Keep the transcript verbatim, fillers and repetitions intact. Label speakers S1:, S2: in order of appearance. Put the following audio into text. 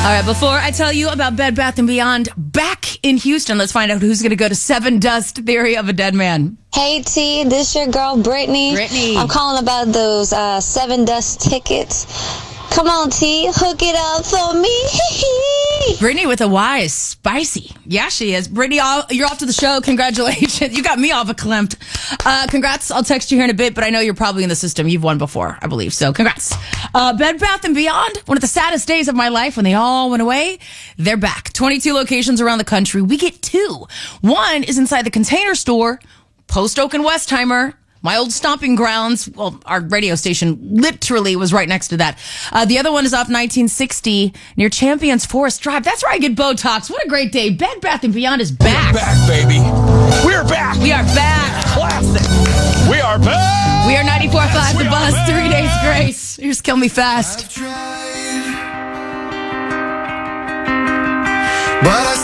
S1: All right, before I tell you about Bed Bath and Beyond back in Houston, let's find out who's going to go to Seven Dust Theory of a Dead Man.
S2: Hey T, this your girl Brittany.
S1: Brittany.
S2: I'm calling about those uh, Seven Dust tickets. Come on T, hook it up for me.
S1: Brittany with a Y is spicy. Yeah, she is. Brittany, all, you're off to the show. Congratulations. You got me all verklempt. Uh, congrats. I'll text you here in a bit, but I know you're probably in the system. You've won before, I believe. So congrats. Uh, Bed Bath and Beyond, one of the saddest days of my life when they all went away. They're back. twenty-two locations around the country. We get two. One is inside the Container Store, Post Oak and Westheimer. My old stomping grounds. Well, our radio station literally was right next to that. Uh, the other one is off nineteen sixty near Champions Forest Drive. That's where I get Botox. What a great day. Bed Bath and Beyond is back.
S3: We're back, baby. We're back.
S1: We are back.
S3: Classic. We are back.
S1: We are ninety-four point five
S3: We
S1: The
S3: are
S1: Buzz.
S3: back.
S1: Three days grace. You just kill me fast.
S4: But I